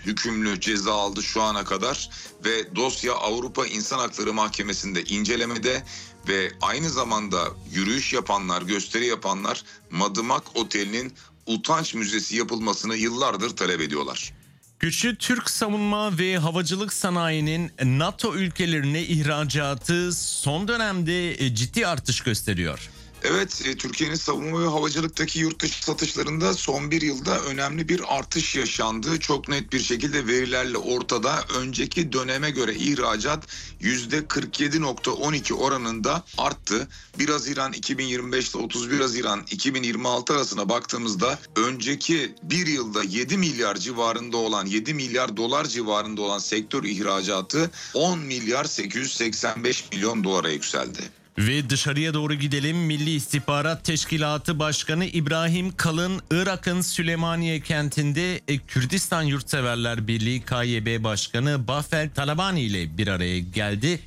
hükümlü ceza aldı şu ana kadar ve dosya Avrupa İnsan Hakları Mahkemesi'nde incelemede ve aynı zamanda yürüyüş yapanlar, gösteri yapanlar Madımak Oteli'nin utanç müzesi yapılmasını yıllardır talep ediyorlar. Güçlü Türk savunma ve havacılık sanayinin NATO ülkelerine ihracatı son dönemde ciddi artış gösteriyor. Evet, Türkiye'nin savunma ve havacılıktaki yurt dışı satışlarında son bir yılda önemli bir artış yaşandı. Çok net bir şekilde verilerle ortada. Önceki döneme göre ihracat %47.12 oranında arttı. 1 Haziran 2025 ile 31 Haziran 2026 arasına baktığımızda önceki bir yılda 7 milyar civarında olan 7 milyar dolar civarında olan sektör ihracatı 10 milyar 885 milyon dolara yükseldi. Ve dışarıya doğru gidelim. Milli İstihbarat Teşkilatı Başkanı İbrahim Kalın, Irak'ın Süleymaniye kentinde Kürdistan Yurtseverler Birliği KYB Başkanı Bafer Talabani ile bir araya geldi.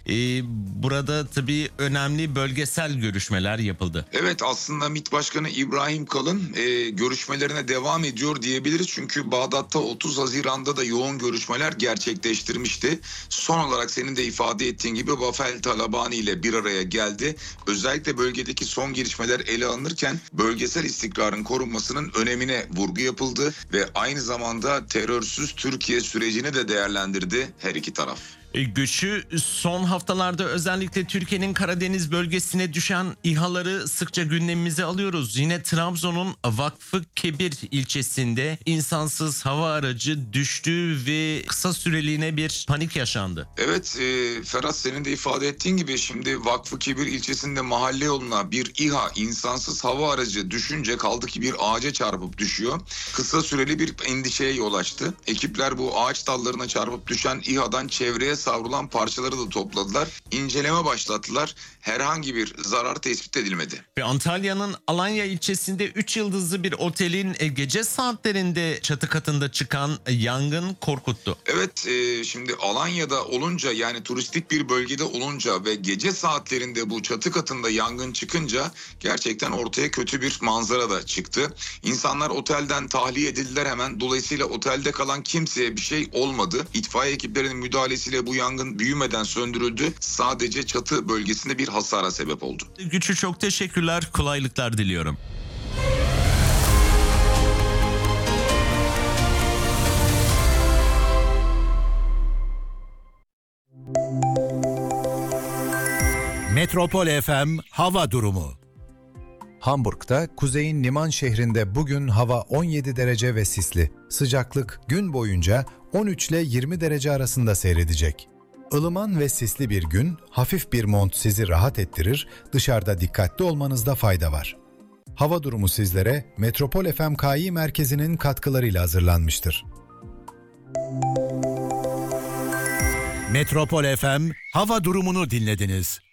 Burada tabii önemli bölgesel görüşmeler yapıldı. Evet, aslında MİT Başkanı İbrahim Kalın görüşmelerine devam ediyor diyebiliriz. Çünkü Bağdat'ta 30 Haziran'da da yoğun görüşmeler gerçekleştirmişti. Son olarak senin de ifade ettiğin gibi Bafer Talabani ile bir araya geldi. Özellikle bölgedeki son gelişmeler ele alınırken bölgesel istikrarın korunmasının önemine vurgu yapıldı ve aynı zamanda terörsüz Türkiye sürecini de değerlendirdi her iki taraf. Güçlü son haftalarda özellikle Türkiye'nin Karadeniz bölgesine düşen İHA'ları sıkça gündemimize alıyoruz. Yine Trabzon'un Vakfı Kebir ilçesinde insansız hava aracı düştü ve kısa süreliğine bir panik yaşandı. Evet Ferhat, senin de ifade ettiğin gibi şimdi Vakfı Kebir ilçesinde mahalle yoluna bir İHA insansız hava aracı düşünce kaldı ki bir ağaca çarpıp düşüyor. Kısa süreli bir endişeye yol açtı. Ekipler bu ağaç dallarına çarpıp düşen İHA'dan çevreye savrulan parçaları da topladılar. İnceleme başlattılar. Herhangi bir zarar tespit edilmedi. Ve Antalya'nın Alanya ilçesinde 3 yıldızlı bir otelin gece saatlerinde çatı katında çıkan yangın korkuttu. Evet, şimdi Alanya'da olunca, yani turistik bir bölgede olunca ve gece saatlerinde bu çatı katında yangın çıkınca gerçekten ortaya kötü bir manzara da çıktı. İnsanlar otelden tahliye edildiler hemen. Dolayısıyla otelde kalan kimseye bir şey olmadı. İtfaiye ekiplerinin müdahalesiyle bu yangın büyümeden söndürüldü. Sadece çatı bölgesinde bir hasara sebep oldu. Güçlü, çok teşekkürler. Kolaylıklar diliyorum. Metropol FM hava durumu. Hamburg'da kuzeyin Liman şehrinde bugün hava 17 derece ve sisli. Sıcaklık gün boyunca 13 ile 20 derece arasında seyredecek. Ilıman ve sisli bir gün, hafif bir mont sizi rahat ettirir, dışarıda dikkatli olmanızda fayda var. Hava durumu sizlere Metropol FM Kİ merkezinin katkılarıyla hazırlanmıştır. Metropol FM hava durumunu dinlediniz.